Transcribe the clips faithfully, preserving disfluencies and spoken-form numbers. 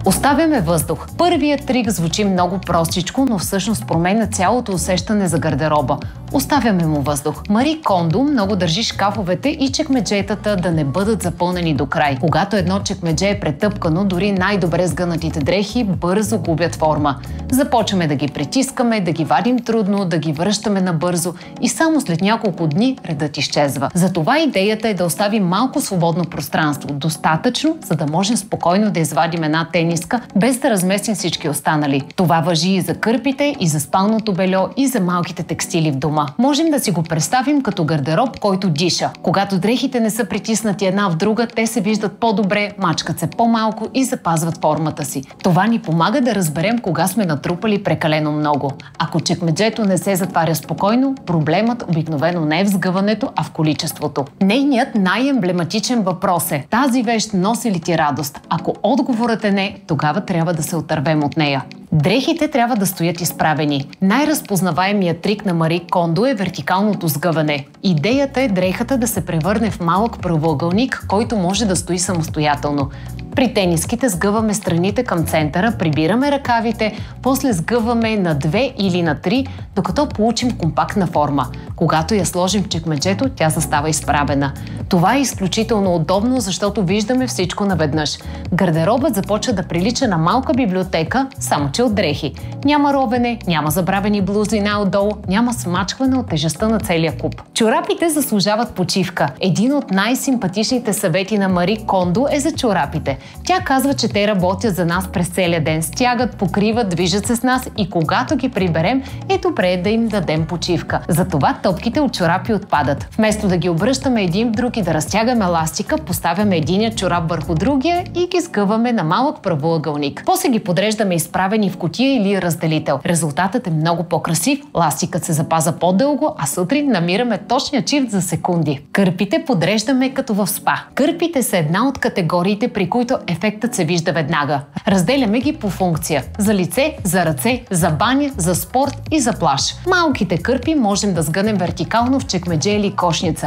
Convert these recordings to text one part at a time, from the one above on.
Оставяме въздух. Първият трик звучи много простичко, но всъщност променя цялото усещане за гардероба. Оставяме му въздух. Мари Кондо много държи шкафовете и чекмеджетата да не бъдат запълнени до край. Когато едно чекмедже е претъпкано, дори най-добре сгънатите дрехи бързо губят форма. Започваме да ги притискаме, да ги вадим трудно, да ги връщаме набързо и само след няколко дни редът изчезва. Затова идеята е да оставим малко свободно пространство, достатъчно, за да можем спокойно да извадим една тениска, без да разместим всички останали. Това важи и за кърпите, и за спалното бельо, и за малките текстили в дома. Можем да си го представим като гардероб, който диша. Когато дрехите не са притиснати една в друга, те се виждат по-добре, мачкат се по-малко и запазват формата си. Това ни помага да разберем кога сме натрупали прекалено много. Ако чекмеджето не се затваря спокойно, проблемът обикновено не е в сгъването, а в количеството. Нейният най-емблематичен въпрос е: тази вещ носи ли ти радост? Ако отговорът е не, тогава трябва да се отървем от нея. Дрехите трябва да стоят изправени. Най-разпознаваемият трик на Мари Кондо е вертикалното сгъване. Идеята е дрехата да се превърне в малък правоъгълник, който може да стои самостоятелно. При тениските сгъваме страните към центъра, прибираме ръкавите, после сгъваме на две или на три, докато получим компактна форма. Когато я сложим в чекмеджето, тя застава изправена. Това е изключително удобно, защото виждаме всичко наведнъж. Гардеробът започва да прилича на малка библиотека, само че от дрехи. Няма ровене, няма забравени блузи най-отдолу, няма смачкване от тежестта на целия куп. Чорапите заслужават почивка. Един от най-симпатичните съвети на Мари Кондо е за чорапите. Тя казва, че те работят за нас през целия ден, стягат, покриват, движат се с нас и когато ги приберем, е добре да им дадем почивка. Затова топките от чорапи отпадат. Вместо да ги обръщаме един в друг и да разтягаме еластика, поставяме единия чорап върху другия и ги сгъваме на малък правоъгълник. После ги подреждаме изправени в кутия или разделител. Резултатът е много по-красив, ластикът се запаза по-дълго, а сутрин намираме точния чифт за секунди. Кърпите подреждаме като в спа. Кърпите са една от категориите, при които ефектът се вижда веднага. Разделяме ги по функция. За лице, за ръце, за баня, за спорт и за плаж. Малките кърпи можем да сгънем вертикално в чекмедже или кошница.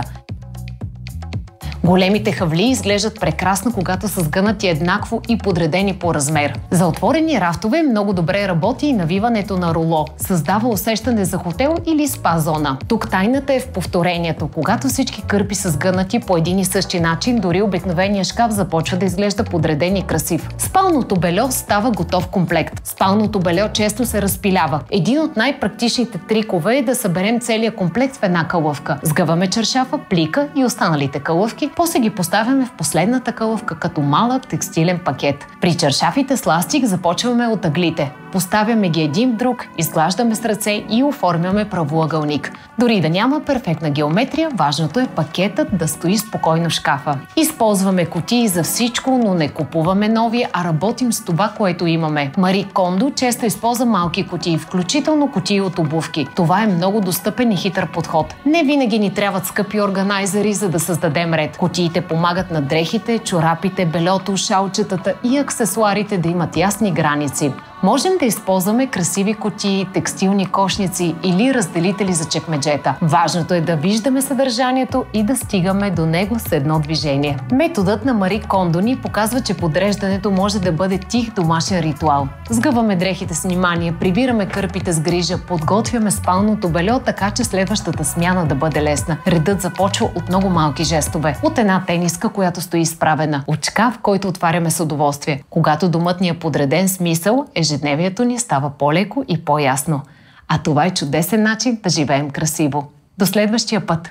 Големите хавли изглеждат прекрасно, когато са сгънати еднакво и подредени по размер. За отворени рафтове много добре работи и навиването на руло. Създава усещане за хотел или спа зона. Тук тайната е в повторението. Когато всички кърпи са сгънати по един и същи начин, дори обикновения шкаф започва да изглежда подреден и красив. Спалното бельо става готов комплект. Спалното бельо често се разпилява. Един от най-практичните трикове е да съберем целия комплект в една кълъвка. Сгъваме чаршафа, плика и останалите кълъвки, после ги поставяме в последната кълъвка като малък текстилен пакет. При чаршафите с ластик започваме от ъглите. Поставяме ги един в друг, изглаждаме с ръце и оформяме правоъгълник. Дори да няма перфектна геометрия, важното е пакетът да стои спокойно в шкафа. Използваме кутии за всичко, но не купуваме нови, а работим с това, което имаме. Мари Кондо често използва малки кутии, включително кутии от обувки. Това е много достъпен и хитър подход. Не винаги ни трябват скъпи органайзери, за да създадем ред. Кутиите помагат на дрехите, чорапите, бельото, шалчетата и аксесуарите да имат ясни граници. Можем да използваме красиви кутии, текстилни кошници или разделители за чекмеджета. Важното е да виждаме съдържанието и да стигаме до него с едно движение. Методът на Мари Кондо ни показва, че подреждането може да бъде тих домашен ритуал. Сгъваме дрехите с внимание, прибираме кърпите с грижа, подготвяме спалното бельо, така че следващата смяна да бъде лесна. Редът започва от много малки жестове. От една тениска, която стои изправена. От шкаф, който отваряме с удоволствие. Когато домът ни е подреден с мисъл, ежедневието ни става по-леко и по-ясно. А това е чудесен начин да живеем красиво. До следващия път!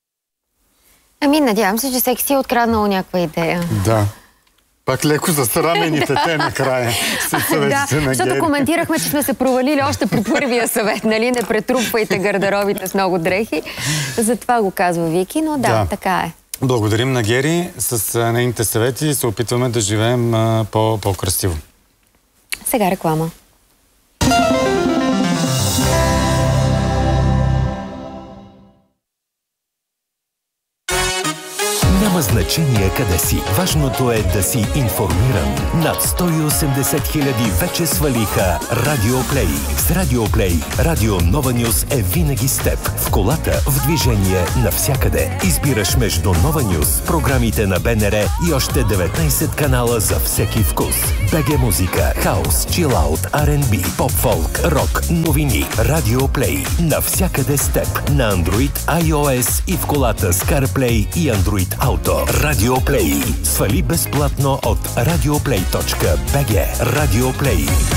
Ами, надявам се, че всеки си е откраднал някаква идея. Да. Пак леко засрамените те накрая. Да, защото коментирахме, че сме се провалили още при първия съвет, нали? Не претрупвайте гардеробите с много дрехи. Затова го казва Вики, но да, така е. Благодарим на Гери. С нейните съвети се опитваме да живеем по-красиво. Сега реклама. Няма значение значение къде си. Важното е да си информиран. Над сто и осемдесет хиляди вече свалиха Радио Плей. С Радио Плей, Радио Нова Нюз е винаги с теб. В колата, в движение, навсякъде. Избираш между Нова Нюз, програмите на БНР и още деветнайсет канала за всеки вкус. БГ музика, хаус, чилаут, Ар енд Би, поп-фолк, рок, новини. Радио Плей. Навсякъде с теб. На Android, iOS и в колата с CarPlay и Android Auto. Радио Плей. Свали безплатно от радиоплей точка би джи. Радио Плей.